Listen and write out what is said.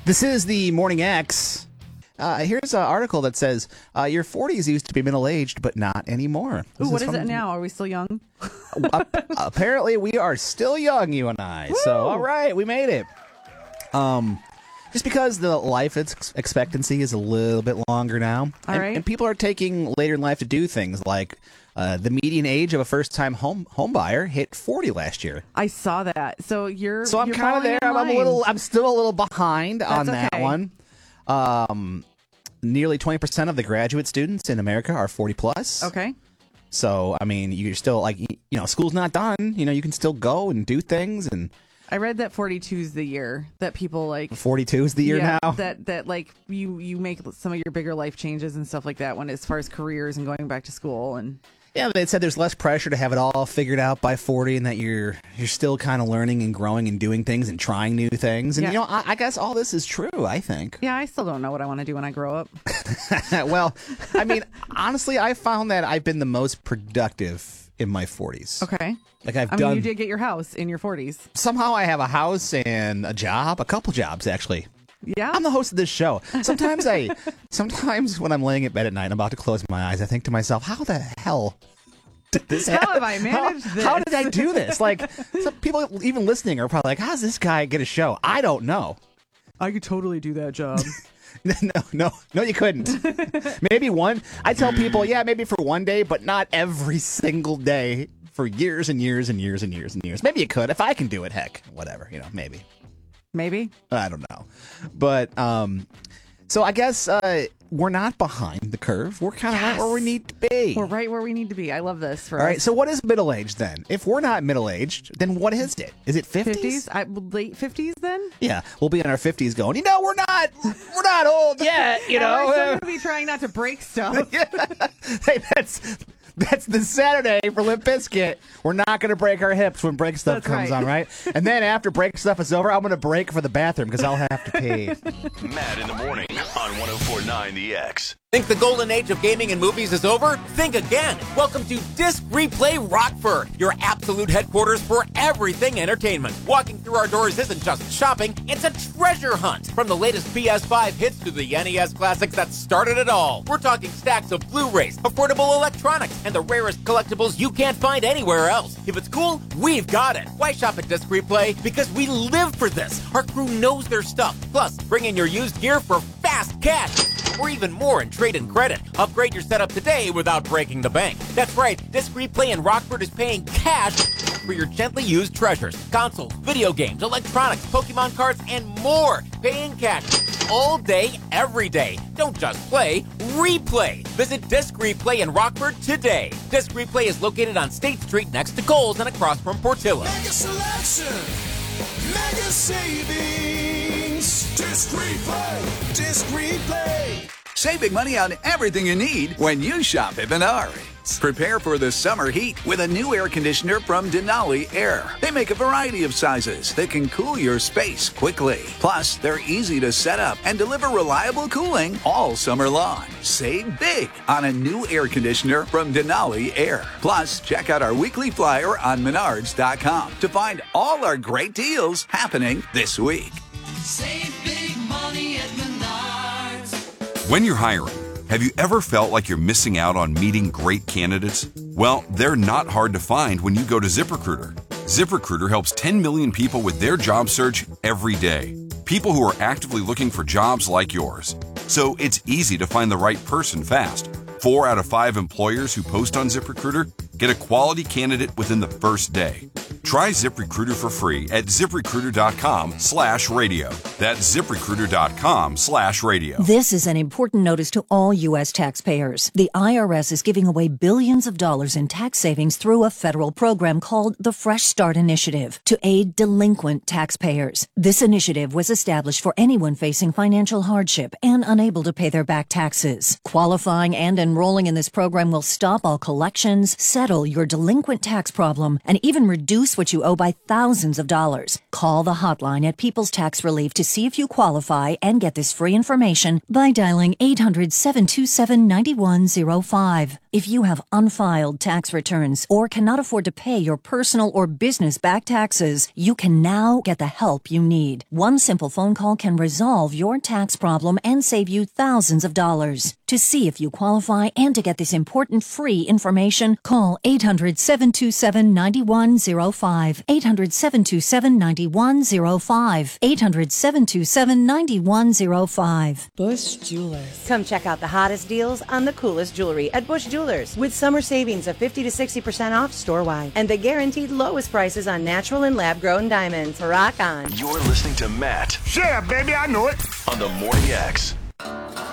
This is the Morning X. Here's an article that says, your 40s used to be middle-aged, but not anymore. Ooh, what is it now? Are we still young? Apparently, we are still young, you and I. Woo! So, all right, we made it. Just because the life expectancy is a little bit longer now. And people are taking later in life to do things like the median age of a first-time home buyer hit 40 last year. I saw that. So I'm kind of there. I'm still a little behind on that one. Nearly 20% of the graduate students in America are 40 plus. Okay. So, I mean, you're still school's not done. You can still go and do things. And I read that 42 is the year that people 42 is the year now? That you make some of your bigger life changes and stuff like that when as far as careers and going back to school and. Yeah, they said there's less pressure to have it all figured out by 40 and that you're still kind of learning and growing and doing things and trying new things. And, I guess all this is true, I think. Yeah, I still don't know what I want to do when I grow up. Well, I mean, honestly, I found that I've been the most productive in my 40s. Okay. You did get your house in your 40s. Somehow I have a house and a job, a couple jobs, actually. Yeah, I'm the host of this show. Sometimes when I'm laying in bed at night and I'm about to close my eyes, I think to myself, how the hell did this happen? How have I managed this? How did I do this? Some people even listening are probably like, how does this guy get a show? I don't know. I could totally do that job. No, you couldn't. Maybe one. I tell people, maybe for one day, but not every single day for years and years and years and years and years. Maybe you could. If I can do it, heck, whatever, maybe. Maybe? I don't know. But, so I guess we're not behind the curve. We're kind of right where we need to be. We're right where we need to be. I love this. All right, so what is middle-aged then? If we're not middle-aged, then what is it? Is it 50s? 50s? Late 50s then? Yeah, we'll be in our 50s going, we're not old yet, We're still going to be trying not to break stuff. Hey, that's the Saturday for Limp Bizkit. We're not going to break our hips when break stuff comes on, right? And then after break stuff is over, I'm going to break for the bathroom because I'll have to pee. Matt in the morning on 104.9 The X. Think the golden age of gaming and movies is over? Think again. Welcome to Disc Replay Rockford, your absolute headquarters for everything entertainment. Walking through our doors isn't just shopping, it's a treasure hunt. From the latest PS5 hits to the NES classics that started it all. We're talking stacks of Blu-rays, affordable electronics, and the rarest collectibles you can't find anywhere else. If it's cool, we've got it. Why shop at Disc Replay? Because we live for this. Our crew knows their stuff. Plus, bring in your used gear for fast cash. Or even more in trade and credit. Upgrade your setup today without breaking the bank. That's right, Disc Replay in Rockford is paying cash for your gently used treasures. Consoles, video games, electronics, Pokemon cards, and more. Paying cash all day, every day. Don't just play, replay. Visit Disc Replay in Rockford today. Disc Replay is located on State Street next to Kohl's and across from Portillo. Mega selection, mega savings. Disc Replay, Disc Replay. Saving money on everything you need when you shop at Menards. Prepare for the summer heat with a new air conditioner from Denali Air. They make a variety of sizes that can cool your space quickly. Plus, they're easy to set up and deliver reliable cooling all summer long. Save big on a new air conditioner from Denali Air. Plus, check out our weekly flyer on Menards.com to find all our great deals happening this week. Save big money at Menards. When you're hiring, have you ever felt like you're missing out on meeting great candidates? Well, they're not hard to find when you go to ZipRecruiter. ZipRecruiter helps 10 million people with their job search every day. People who are actively looking for jobs like yours. So it's easy to find the right person fast. 4 out of 5 employers who post on ZipRecruiter get a quality candidate within the first day. Try ZipRecruiter for free at ZipRecruiter.com/radio. That's ZipRecruiter.com/radio. This is an important notice to all U.S. taxpayers. The IRS is giving away billions of dollars in tax savings through a federal program called the Fresh Start Initiative to aid delinquent taxpayers. This initiative was established for anyone facing financial hardship and unable to pay their back taxes. Qualifying and enrolling in this program will stop all collections, settle your delinquent tax problem, and even reduce what you owe by thousands of dollars. Call the hotline at People's Tax Relief to see if you qualify and get this free information by dialing 800-727-9105. If you have unfiled tax returns or cannot afford to pay your personal or business back taxes, you can now get the help you need. One simple phone call can resolve your tax problem and save you thousands of dollars. To see if you qualify and to get this important free information, call 800-727-9105. 800-727-9105. 800-727-9105. Bush Jewelers. Come check out the hottest deals on the coolest jewelry at Bush Jewelers with summer savings of 50 to 60% off store-wide and the guaranteed lowest prices on natural and lab-grown diamonds. Rock on. You're listening to Matt. Yeah, baby, I know it. On the Morning X.